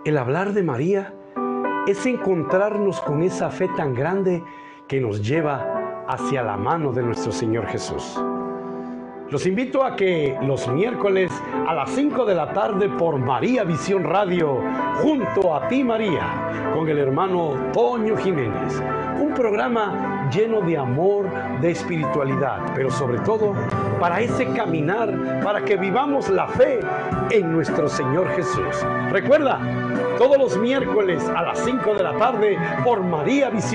El hablar de María es encontrarnos con esa fe tan grande que nos lleva hacia la mano de nuestro Señor Jesús. Los invito a que los miércoles a las 5 de la tarde por María Visión Radio, junto a ti María, con el hermano Toño Jiménez. Un programa lleno de amor, de espiritualidad, pero sobre todo para ese caminar, para que vivamos la fe en nuestro Señor Jesús. Recuerda, todos los miércoles a las 5 de la tarde por María Visión